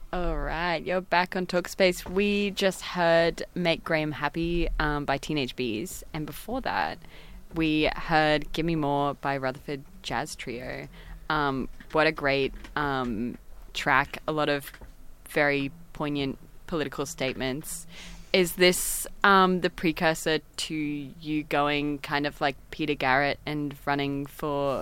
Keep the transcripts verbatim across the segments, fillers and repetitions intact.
All right, you're back on Talkspace. We just heard Make Graham Happy um, by Teenage Bees. And before that, we heard Gimme More by Rutherford Jazz Trio. Um, what a great um, track. A lot of very poignant political statements. Is this um, the precursor to you going kind of like Peter Garrett and running for...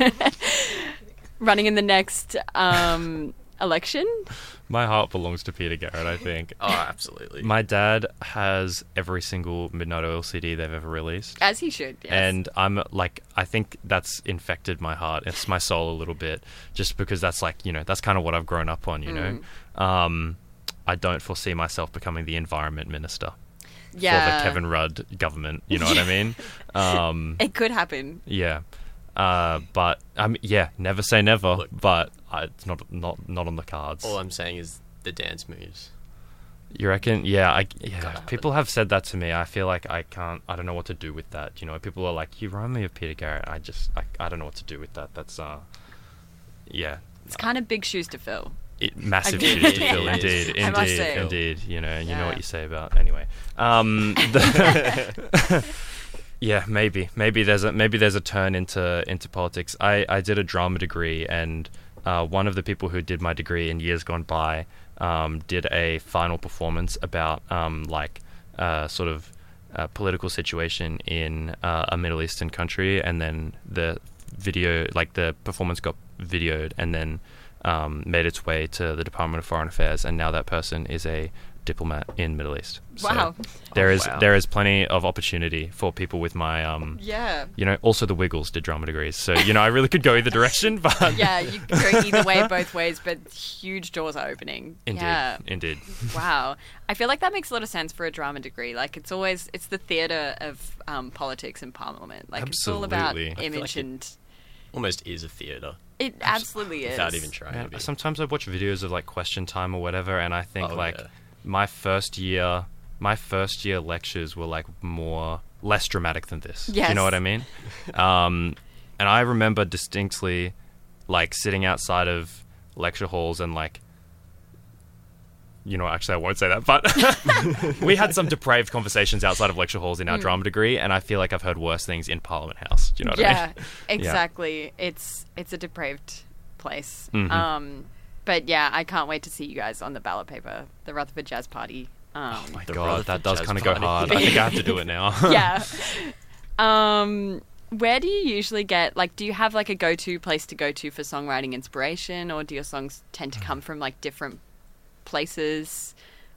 running in the next um, election? My heart belongs to Peter Garrett, I think. Oh, absolutely. My dad has every single Midnight Oil C D they've ever released. As he should, yes. And I'm like, I think that's infected my heart. It's my soul a little bit, just because that's like, you know, that's kind of what I've grown up on, you Mm. know. Um, I don't foresee myself becoming the environment minister yeah. for the Kevin Rudd government, you know what I mean? Um, it could happen. yeah. Uh, but um, yeah, never say never. Look. But uh, it's not not not on the cards. All I'm saying is the dance moves. You reckon? Yeah, I yeah. Gotta People have said that to me. I feel like I can't. I don't know what to do with that. You know, people are like, "You remind me of Peter Garrett." I just, I, I don't know what to do with that. That's uh, yeah. It's kind of big shoes to fill. It, massive I- shoes to fill, It indeed, is. I must indeed, say. indeed. You know, you Yeah. know what you say about anyway. Um, the yeah, maybe, maybe there's a maybe there's a turn into into politics. I, I did a drama degree, and uh, one of the people who did my degree in years gone by um, did a final performance about um, like uh, sort of uh, political situation in uh, a Middle Eastern country, and then the video, like the performance, got videoed, and then um, made its way to the Department of Foreign Affairs, and now that person is a diplomat in Middle East. So Wow. there Oh, is wow. there is plenty of opportunity for people with my um Yeah. you know, also the Wiggles did drama degrees, so you know I really could go either direction, but Yeah, you could go either way, both ways, but huge doors are opening. indeed, Yeah. indeed. Wow. I feel like that makes a lot of sense for a drama degree. Like, it's always, it's the theatre of um, politics and parliament. Like, it's all about Absolutely. I feel image like it- and... Almost is a theatre. It absolutely is. Without even trying Yeah, to be. sometimes I watch videos of like Question Time or whatever, and I think Oh, like yeah. my first year, my first year lectures were like more less dramatic than this. Do Yes. you know what I mean? um, and I remember distinctly, like sitting outside of lecture halls and like, you know, actually I won't say that, but we had some depraved conversations outside of lecture halls in our Mm. drama degree, and I feel like I've heard worse things in Parliament House. Do you know what I Yeah, mean? exactly. It's it's a depraved place. Mhm. Um, but yeah, I can't wait to see you guys on the ballot paper, the Rutherford Jazz Party. Um, Oh my The god, Rutherford that does Jazz kind of go Party. hard. I think I have to do it now. yeah. Um, where do you usually get, like, do you have like a go-to place to go to for songwriting inspiration, or do your songs tend to come from like different places?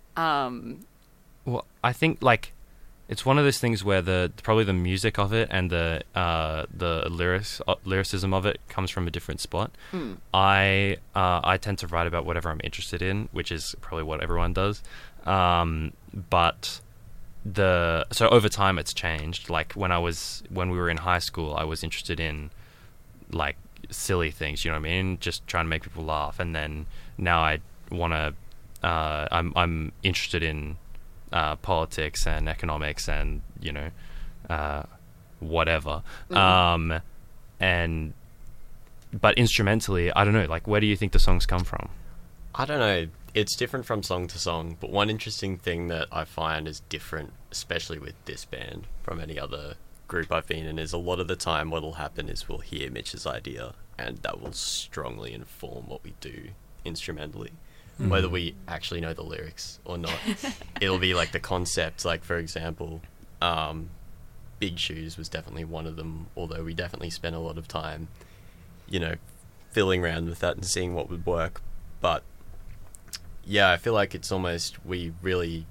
Um, Well, I think like it's one of those things where the probably the music of it and the uh, the lyrics uh, lyricism of it comes from a different spot. mm, I uh, I tend to write about whatever I'm interested in, which is probably what everyone does. Um, but the so over time it's changed. Like when I was when we were in high school, I was interested in like silly things. You know what I mean? Just trying to make people laugh. And then now I want to. Uh, I'm I'm interested in uh, politics and economics and you know uh, whatever. Mhm. Um, and but instrumentally, I don't know. Like, where do you think the songs come from? I don't know. It's different from song to song, but one interesting thing that I find is different, especially with this band, from any other group I've been in, is a lot of the time what'll happen is we'll hear Mitch's idea, and that will strongly inform what we do instrumentally. Whether we actually know the lyrics or not. It'll be like the concept, like for example, um, Big Shoes was definitely one of them, although we definitely spent a lot of time, you know, fiddling around with that and seeing what would work. But yeah, I feel like it's almost, we really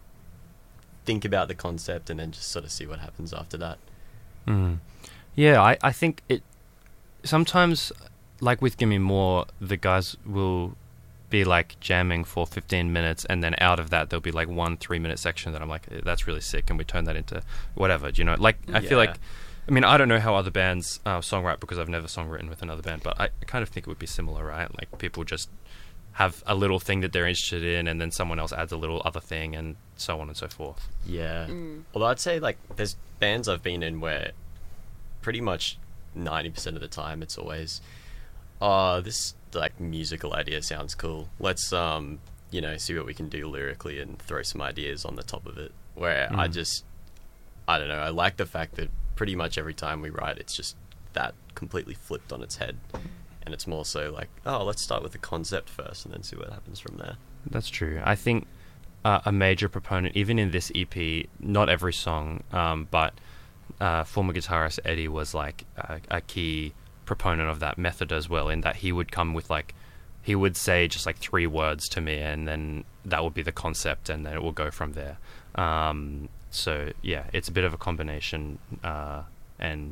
think about the concept and then just sort of see what happens after that. Mm. Yeah, I, I think it sometimes, like with Gimme More, the guys will be like jamming for fifteen minutes, and then out of that there'll be like one three minute section that I'm like, that's really sick, and we turn that into whatever, do you know? Like, I feel Yeah. like, I mean, I don't know how other bands uh, songwrite because I've never songwritten with another band, but I kind of think it would be similar, right? Like, people just have a little thing that they're interested in, and then someone else adds a little other thing, and so on and so forth. Yeah. mm, Although I'd say, like, there's bands I've been in where pretty much ninety percent of the time it's always oh, this like musical idea sounds cool. Let's um, you know, see what we can do lyrically and throw some ideas on the top of it. Where Mm. I just, I don't know, I like the fact that pretty much every time we write, it's just that completely flipped on its head, and it's more so like, oh, let's start with the concept first and then see what happens from there. That's true. I think uh, a major proponent, even in this E P, not every song, um, but uh, former guitarist Eddie was like a, a key proponent of that method as well, in that he would come with like, he would say just like three words to me, and then that would be the concept, and then it will go from there. Um, so yeah, it's a bit of a combination, uh, and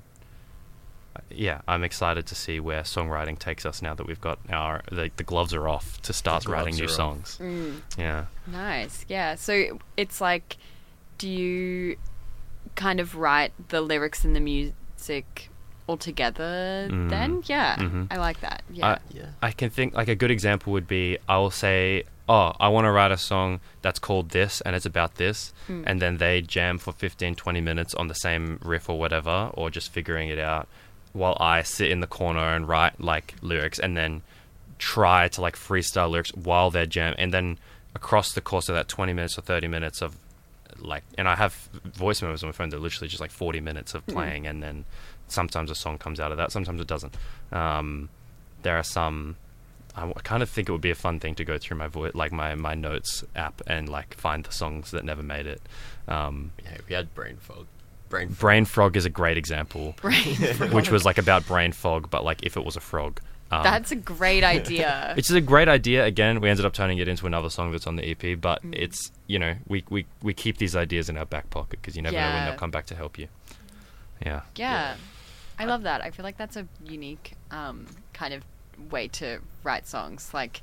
yeah, I'm excited to see where songwriting takes us now that we've got our the, the gloves are off to start The writing gloves new are off. songs. Mm. Yeah. Nice. Yeah. So it's like, do you kind of write the lyrics and the music all together Mm. then? Yeah. Mhm. I like that. Yeah. I, Yeah. I can think like a good example would be I will say, oh, I want to write a song that's called this and it's about this, Mm. and then they jam for fifteen, twenty minutes on the same riff or whatever, or just figuring it out, while I sit in the corner and write like lyrics, and then try to like freestyle lyrics while they're jam, and then across the course of that twenty minutes or thirty minutes of like, and I have voice memos on my phone that are literally just like forty minutes of playing, and then sometimes a song comes out of that, sometimes it doesn't. Um, there are some, I, w- I kind of think it would be a fun thing to go through my voice, like my, my notes app, and like find the songs that never made it. Um, Yeah, we had brain fog. Brain fog. Brain Frog is a great example, Brain frog. which was like about brain fog, but like if it was a frog. Um, That's a great idea. which is a great idea. Again, we ended up turning it into another song that's on the E P, but Mm. it's, you know, we, we, we keep these ideas in our back pocket because you never know when Yeah. they'll come back to help you. Yeah. Yeah. I love that. I feel like that's a unique um, kind of way to write songs. Like,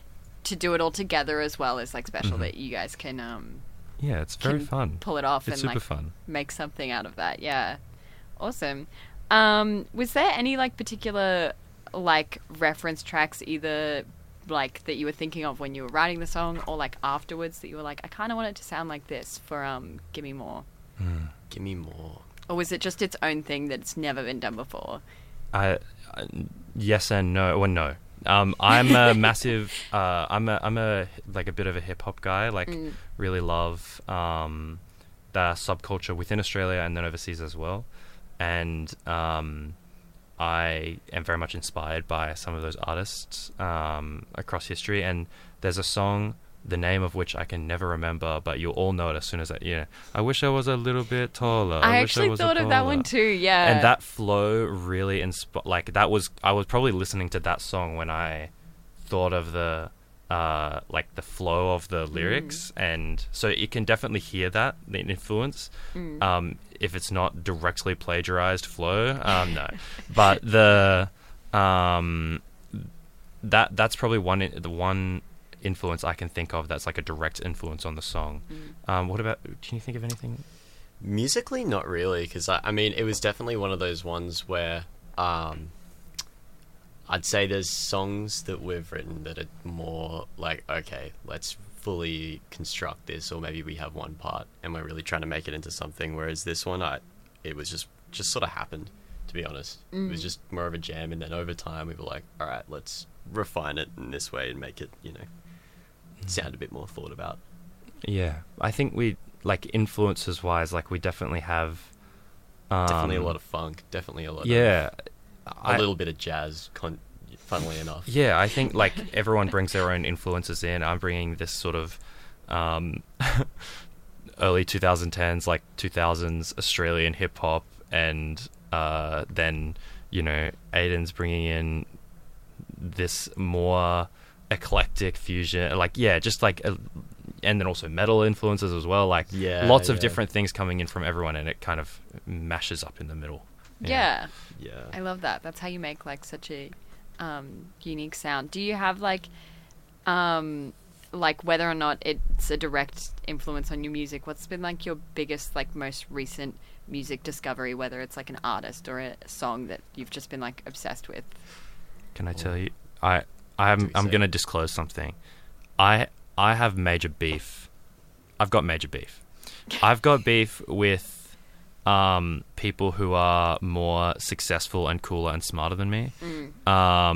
to do it all together as well is like special Mhm. that you guys can um, Yeah, it's very Can fun. pull it off It's and super like fun. make something out of that. Yeah. Awesome. Um, was there any like particular like reference tracks either like that you were thinking of when you were writing the song, or like afterwards that you were like, I kind of want it to sound like this for um Gimme More? Mm. Give me more. Or was it just its own thing that's never been done before? I, I yes and no. Well, no. Um, I'm a massive. Uh, I'm a. I'm a like a bit of a hip hop guy. Like, Mm. really love um, the subculture within Australia and then overseas as well. And um, I am very much inspired by some of those artists um, across history. And there's a song, the name of which I can never remember, but you'll all know it as soon as I. Yeah, I wish I was a little bit taller. I, wish actually was a thought of that taller." one too. Yeah. And that flow really insp- like that was I was probably listening to that song when I thought of the uh like the flow of the lyrics, and so you can definitely hear that the influence. Mm. Um if it's not directly plagiarized flow, um no. But the um that that's probably one i- the one influence I can think of that's like a direct influence on the song. Mm. Um what about, can you think of anything? Musically, not really, because I, I mean, it was definitely one of those ones where um, I'd say there's songs that we've written that are more like, okay, let's fully construct this, or maybe we have one part and we're really trying to make it into something. Whereas this one, I, it was just just sort of happened, to be honest. It was Mm. just more of a jam, and then over time we were like, all right, let's refine it in this way and make it, you know, sound a bit more thought about. Yeah, I think we, like, influences wise, like we definitely have um, Definitely a lot of funk. Definitely a lot. yeah, of, a I- little bit of jazz. Con- funnily enough. yeah. I think like everyone brings their own influences in. I'm bringing this sort of um, early twenty tens, like two thousands Australian hip hop, and uh, then you know Aiden's bringing in this more eclectic fusion, like yeah, just like a, and then also metal influences as well, like Yeah, lots of yeah. different things coming in from everyone, and it kind of mashes up in the middle. Yeah. Yeah. I love that. That's how you make like such a um, unique sound. Do you have like, um, like whether or not it's a direct influence on your music? What's been like your biggest, like most recent music discovery? Whether it's like an artist or a song that you've just been like obsessed with. Can I tell you? I I'm Do I'm so. gonna disclose something. I I have major beef. I've got major beef. I've got beef with um, people who are more successful and cooler and smarter than me. Mm. Um,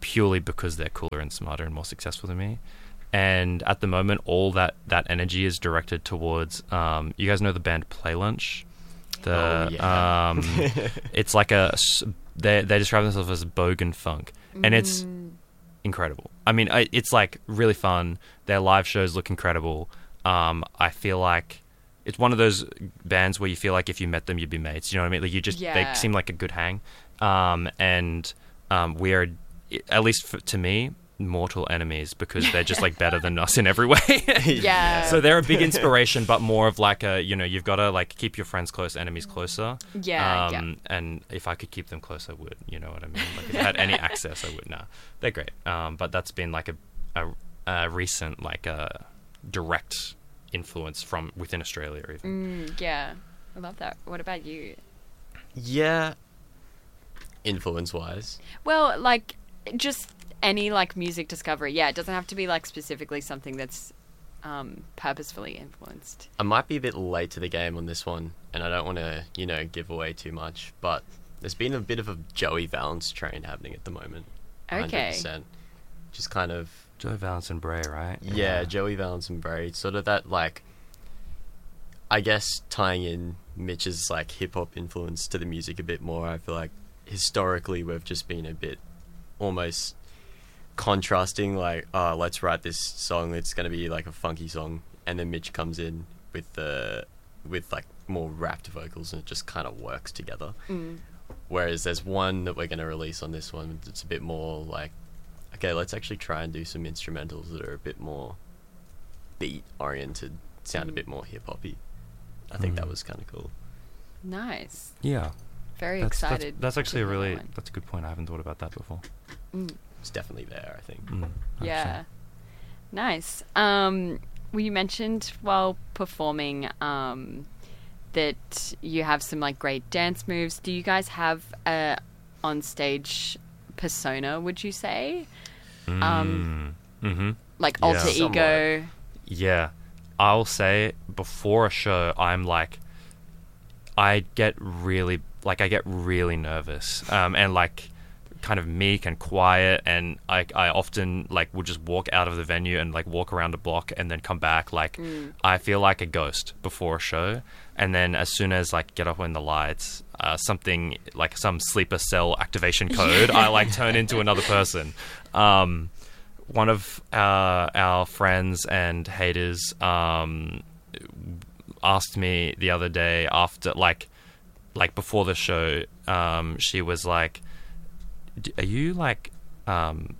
purely because they're cooler and smarter and more successful than me. And at the moment, all that, that energy is directed towards, um, you guys know the band Play Lunch? The, Oh, yeah. um, it's like a, s- they, they describe themselves as bogan funk. And it's Mm. incredible. I mean, I, it's like really fun. Their live shows look incredible. Um, I feel like it's one of those bands where you feel like if you met them, you'd be mates. You know what I mean? Like you just, Yeah. they seem like a good hang. Um, and um, we are, at least for, to me, mortal enemies because they're just like better than us in every way. Yeah. So they're a big inspiration, but more of like a, you know, you've got to like keep your friends close, enemies closer. Yeah, Um, yeah. And if I could keep them close, I would. You know what I mean? Like if I had any access, I would. Nah, they're great. Um, but that's been like a, a, a recent like a direct influence from within Australia, even. Mm, yeah. I love that. What about you? Yeah. Influence wise. Well, like, just any, like, music discovery. Yeah, it doesn't have to be, like, specifically something that's um, purposefully influenced. I might be a bit late to the game on this one, and I don't want to, you know, give away too much, but there's been a bit of a Joey Valance train happening at the moment. Okay. one hundred percent. Just kind of, Joe Valance and Bray, right? yeah, Joey Valance and Bray. Sort of that, like, I guess tying in Mitch's, like, hip-hop influence to the music a bit more. I feel like historically we've just been a bit almost contrasting, like, oh, let's write this song, it's going to be like a funky song, and then Mitch comes in with the with like more rapped vocals, and it just kind of works together. Mm. Whereas there's one that we're going to release on this one that's a bit more like, okay, let's actually try and do some instrumentals that are a bit more beat oriented, sound a Mm. bit more hip hoppy. I think that Mm. was kind of cool. Nice. Yeah. Very That's, that's, excited. that's actually a to hear that really, one. that's a good point. I haven't thought about that before. Mm. It's definitely there, I think. Mm, Yeah. Nice. Um, well, you mentioned while performing um, that you have some like great dance moves. Do you guys have a on-stage persona, would you say? Mm, Um, mm-hmm. Like Yeah. alter Somewhat. ego? Yeah. I'll say before a show, I'm like, I get really, like, I get really nervous. Um, and like, kind of meek and quiet, and I, I often like will just walk out of the venue and like walk around the block and then come back. Like Mm. I feel like a ghost before a show, and then as soon as like get up in the lights, uh, something like some sleeper cell activation code, I like turn into another person. Um, one of uh, our friends and haters um, asked me the other day after like like before the show, um, she was like, D- are you like um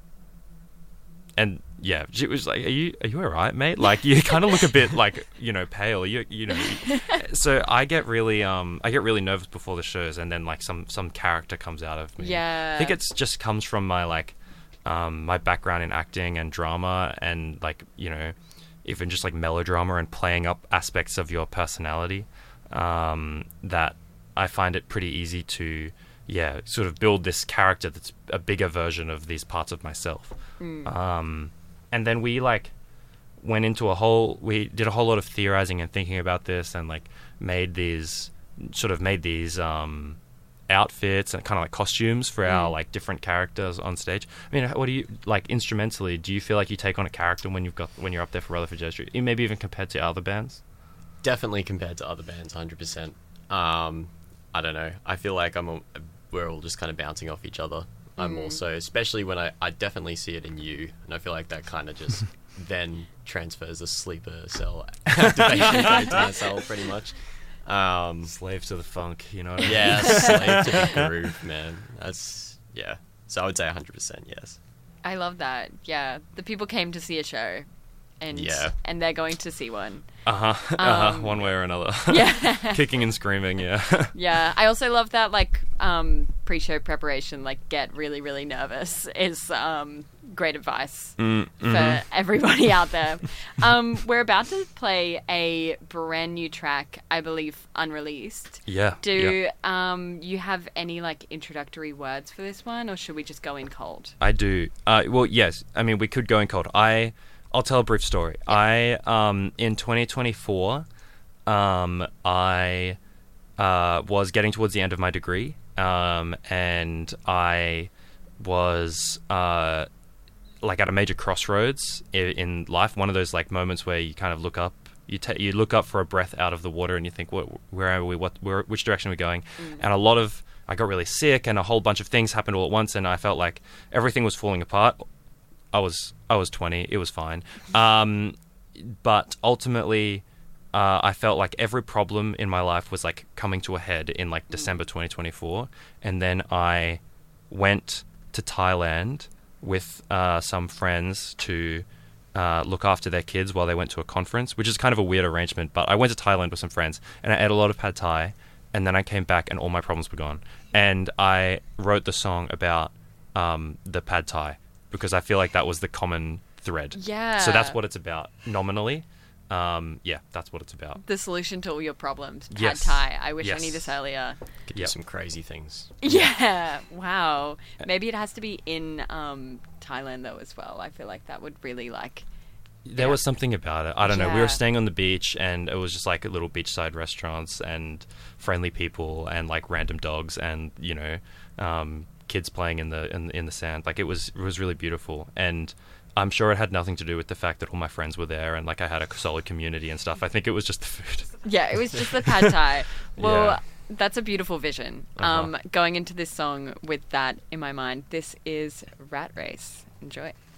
and yeah, she was like, are you are you all right, mate? Like you kind of look a bit like, you know, pale. You you know. So I get really um I get really nervous before the shows, and then like some some character comes out of me. Yeah. I think it's just comes from my like um my background in acting and drama, and like, you know, even just like melodrama and playing up aspects of your personality, um that I find it pretty easy to yeah, sort of build this character that's a bigger version of these parts of myself. Mm. Um, and then we like went into a whole, we did a whole lot of theorizing and thinking about this, and like made these, sort of made these um, outfits and kind of like costumes for our Mm. like different characters on stage. I mean, what do you like instrumentally? Do you feel like you take on a character when you've got when you're up there for Rutherford Jazz Trio? Maybe even compared to other bands? Definitely compared to other bands, one hundred percent. Um, I don't know. I feel like I'm a, we're all just kind of bouncing off each other. I'm Mm. also, especially when I, I definitely see it in you, and I feel like that kind of just then transfers a sleeper cell activation code to myself, pretty much. Um, Slave to the funk, you know what I mean? yeah, slave to the groove, man. That's, yeah. So I would say one hundred percent yes. I love that. Yeah. The people came to see a show. And, Yeah. and they're going to see one. Uh-huh, uh-huh, Um, one way or another. Yeah. Kicking and screaming, yeah. Yeah, I also love that, like, um, pre-show preparation, like, get really, really nervous is um, great advice Mm, for mhm. everybody out there. Um, we're about to play a brand new track, I believe, unreleased. Yeah. Do yeah. um, you have any, like, introductory words for this one, or should we just go in cold? I do. Uh, well, yes. I mean, we could go in cold. I, I'll tell a brief story. I, um, in twenty twenty-four, um, I uh, was getting towards the end of my degree, um, and I was uh, like at a major crossroads in, in life. One of those like moments where you kind of look up, you ta- you look up for a breath out of the water, and you think, what, where are we? What, where, which direction are we going? Mm. And a lot of, I got really sick, and a whole bunch of things happened all at once, and I felt like everything was falling apart. I was I was twenty. It was fine. Um, but ultimately, uh, I felt like every problem in my life was like coming to a head in like December twenty twenty-four. And then I went to Thailand with uh, some friends to uh, look after their kids while they went to a conference, which is kind of a weird arrangement. But I went to Thailand with some friends, and I ate a lot of pad thai. And then I came back, and all my problems were gone. And I wrote the song about um, the pad thai, because I feel like that was the common thread. Yeah. So that's what it's about, nominally. Um, yeah, that's what it's about. The solution to all your problems. Pad Yes. Thai. I wish Yes. I knew this earlier. Could do Yep. some crazy things. Yeah. Wow. Maybe it has to be in um, Thailand, though, as well. I feel like that would really, like... There Yeah. was something about it. I don't know. We Yeah. were staying on the beach, and it was just like little beachside restaurants and friendly people and like random dogs and, you know, um, kids playing in the in, in the sand. Like it was it was really beautiful. And I'm sure it had nothing to do with the fact that all my friends were there and like I had a solid community and stuff. I think it was just the food. Yeah, it was just the pad thai. Well, Yeah. that's a beautiful vision. Uh-huh. Um, going into this song with that in my mind, this is Rat Race. Enjoy.